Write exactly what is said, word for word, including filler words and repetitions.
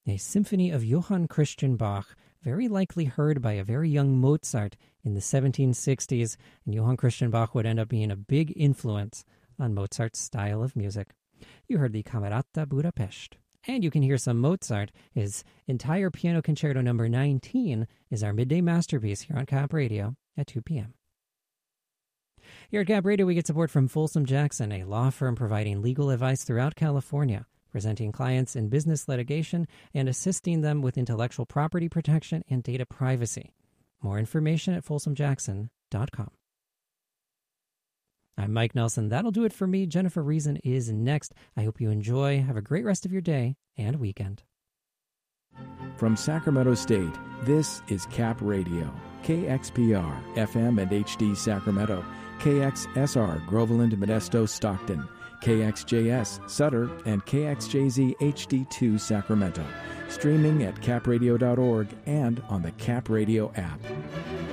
a symphony of Johann Christian Bach, very likely heard by a very young Mozart in the seventeen sixties, and Johann Christian Bach would end up being a big influence on Mozart's style of music. You heard the Camerata Budapest. And you can hear some Mozart. His entire Piano Concerto number nineteen is our midday masterpiece here on Cap Radio at two p.m. Here at Cap Radio, we get support from Folsom Jackson, a law firm providing legal advice throughout California, presenting clients in business litigation and assisting them with intellectual property protection and data privacy. More information at folsom jackson dot com. I'm Mike Nelson. That'll do it for me. Jennifer Reason is next. I hope you enjoy. Have a great rest of your day and weekend. From Sacramento State, this is Cap Radio, K X P R, F M and H D Sacramento, K X S R, Groveland, Modesto, Stockton, K X J S, Sutter, and K X J Z H D two Sacramento. Streaming at cap radio dot org and on the Cap Radio app.